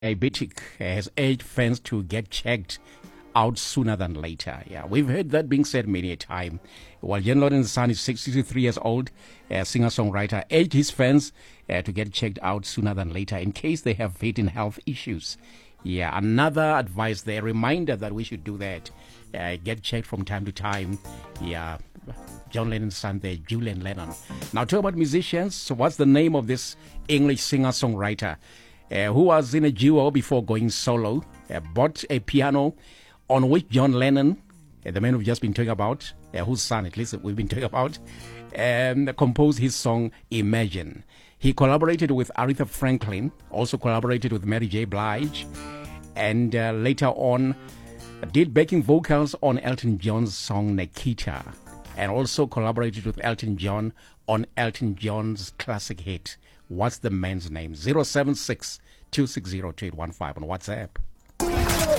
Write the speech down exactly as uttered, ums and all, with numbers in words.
Diabetic has urged fans to get checked out sooner than later. Yeah, we've heard that being said many a time. While John Lennon's son is sixty-three years old, a singer-songwriter urged his fans uh, to get checked out sooner than later in case they have certain health issues. Yeah, another advice there, reminder that we should do that. Uh, get checked from time to time. Yeah, John Lennon's son there, Julian Lennon. Now, talk about musicians. So what's the name of this English singer-songwriter uh, who was in a duo before going solo, uh, bought a piano on which John Lennon, uh, the man we've just been talking about, uh, whose son at least we've been talking about, um, composed his song Imagine. He collaborated with Aretha Franklin, also collaborated with Mary J. Blige, and uh, later on did backing vocals on Elton John's song Nikita, and also collaborated with Elton John on Elton John's classic hit. What's the man's name? zero seven six, two six zero, two eight one five on WhatsApp.